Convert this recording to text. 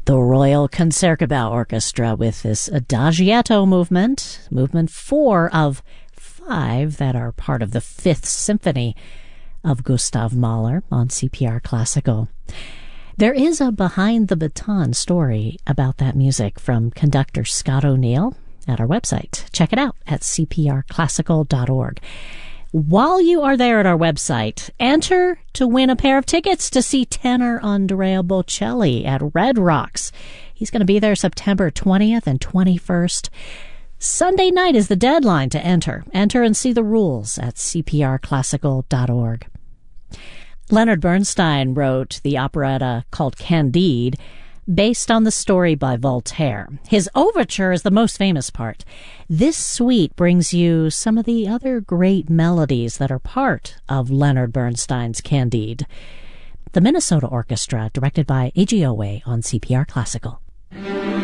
The Royal Concertgebouw Orchestra with this Adagietto movement 4 of 5 that are part of the Fifth Symphony of Gustav Mahler on CPR Classical. There is a behind the baton story about that music from conductor Scott O'Neill at our website. Check it out at cprclassical.org. While you are there at our website, enter to win a pair of tickets to see tenor Andrea Bocelli at Red Rocks. He's going to be there September 20th and 21st. Sunday night is the deadline to enter. Enter and see the rules at cprclassical.org. Leonard Bernstein wrote the operetta called Candide, based on the story by Voltaire. His overture is the most famous part. This suite brings you some of the other great melodies that are part of Leonard Bernstein's Candide. The Minnesota Orchestra, directed by A.G. Owe on CPR Classical.